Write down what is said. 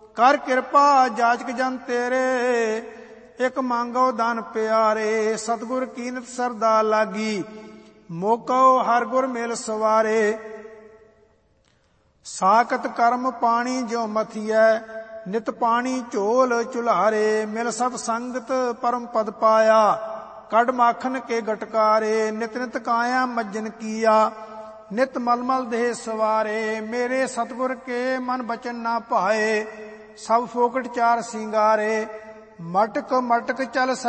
ਕਰ ਕਿਰਪਾ ਜਾਚਕ ਜਨ ਤੇਰੇ, ਇਕ ਮੰਗੋ ਦਾਨ ਪਿਆਰੇ। ਸਤਿਗੁਰ ਕੀਨਤ ਸਰਦਾ ਲਾਗੀ, ਮੋਕੋ ਹਰ ਗੁਰ ਮਿਲ ਸਵਾਰੇ। ਸਾਕਤ ਕਰਮ ਪਾਣੀ ਜਿਉ ਮਥੀਐ, ਨਿਤ ਪਾਣੀ ਝੋਲ ਚੁਲਾਰੇ। ਮਿਲ ਸਤ ਸੰਗਤ ਪਰਮ ਪਦ ਪਾਇਆ, ਕੱਢ ਮਾਖਨ ਕੇ ਗਟਕਾਰੇ। ਨਿਤ ਨਿਤ ਕਾਇਆ ਮੱਜਨ ਕੀਆ, ਨਿਤ ਮਲਮਲ ਦੇਹ ਸਵਾਰੇ। ਮੇਰੇ ਸਤਿਗੁਰ ਕੇ ਮਨ ਬਚਨ ਨਾ ਭਾਏ, ਸਭ ਫੋਕਟ ਚਾਰ ਸਿੰਗਾਰੇ। ਮਟਕ ਮਟਕ ਚਲ